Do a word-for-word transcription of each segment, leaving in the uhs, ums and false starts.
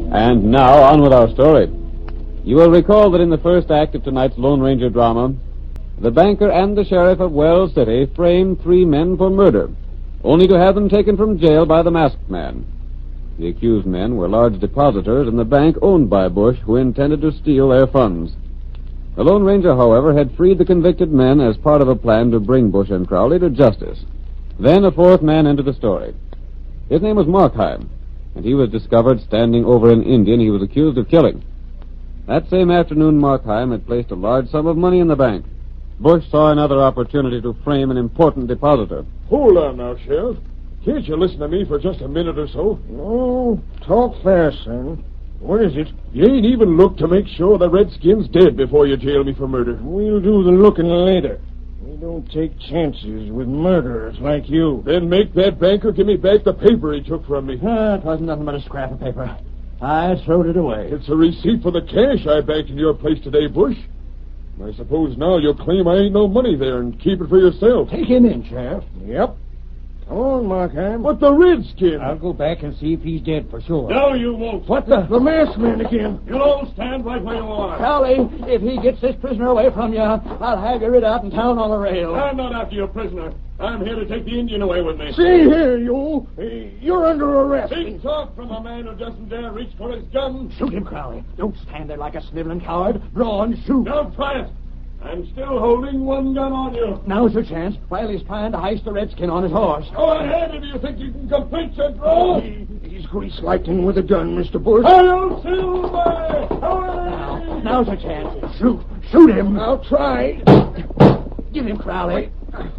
And now, on with our story. You will recall that in the first act of tonight's Lone Ranger drama, the banker and the sheriff of Wells City framed three men for murder, only to have them taken from jail by the masked man. The accused men were large depositors in the bank owned by Bush, who intended to steal their funds. The Lone Ranger, however, had freed the convicted men as part of a plan to bring Bush and Crowley to justice. Then a fourth man entered the story. His name was Markheim, and he was discovered standing over an Indian he was accused of killing. That same afternoon, Markheim had placed a large sum of money in the bank. Bush saw another opportunity to frame an important depositor. Hold on now, Sheriff. Can't you listen to me for just a minute or so? Oh, talk fast, son. What is it? You ain't even looked to make sure the Redskin's dead before you jail me for murder. We'll do the looking later. We don't take chances with murderers like you. Then make that banker give me back the paper he took from me. Ah, it wasn't nothing but a scrap of paper. I throwed it away. It's a receipt for the cash I banked in your place today, Bush. I suppose now you'll claim I ain't no money there and keep it for yourself. Take him in, Sheriff. Yep. Come on, Markheim. But the Redskin... I'll go back and see if he's dead for sure. No, you won't. What the... The masked man again. You'll all stand right where you are. Crowley, if he gets this prisoner away from you, I'll have you rid out in town on the rail. I'm not after your prisoner. I'm here to take the Indian away with me. See here, you. You're under arrest. Big talk from a man who doesn't dare reach for his gun. Shoot him, Crowley. Don't stand there like a sniveling coward. Draw and shoot. Don't try it. I'm still holding one gun on you. Now's your chance, while he's trying to heist the Redskin on his horse. Go ahead if you think you can complete your draw. He, he's grease lightning with a gun, Mister Bush. Hail Silver! Now, now's your chance. Shoot. Shoot him. I'll try. Give him, Crowley.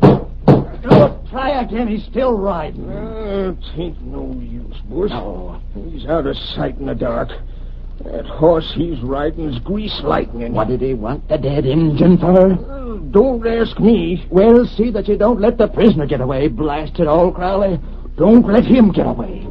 Oh, try again. He's still riding. Uh, tain't no use, Bush. No. He's out of sight in the dark. That horse he's riding's grease lightning. What did he want the dead Injun for? Uh, don't ask me. Well, see that you don't let the prisoner get away. Blast it all, Crowley. Don't let him get away.